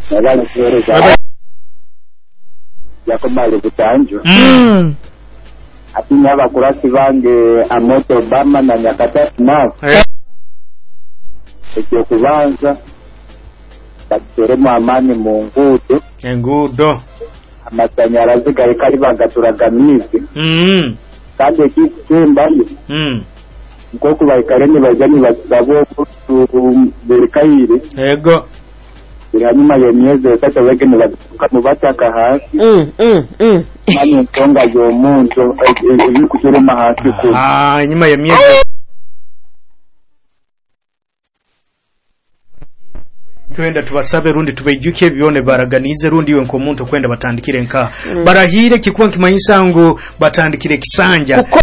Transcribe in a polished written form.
Nabana kuhereza yakomale butanjo ati nyaba kurasi bange amoto Obama na Nyakatati nawe ekyo kubanza bateremo amani mu ngudo amasanyarazi gari kari bagaturagamije kandi ekikembaye nkoko bayikarene bajani basabo berikayire yego hanyuma ya miezi 3 wegene baduka mu bataka hasi mani ntonga yo muntu iri kuterema hasi ku nyuma ya miezi twenda tubasabe rundi tubejuke bione baraganize rundi iwe nko muntu kwenda batandikire nka barahire kikuwa kimanyisa ngo batandikire kisanja